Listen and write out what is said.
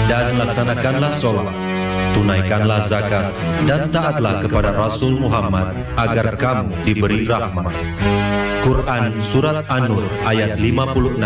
dan laksanakanlah sholat, tunaikanlah zakat, dan taatlah kepada Rasul Muhammad agar kamu diberi rahmat. Quran Surat An-Nur ayat 56